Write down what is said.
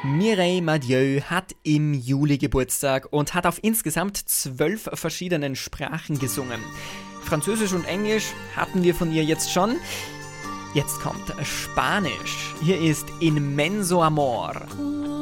Mireille Mathieu hat im Juli Geburtstag und hat auf insgesamt 12 verschiedenen Sprachen gesungen. Französisch und Englisch hatten wir von ihr jetzt schon. Jetzt kommt Spanisch. Hier ist Inmenso Amor.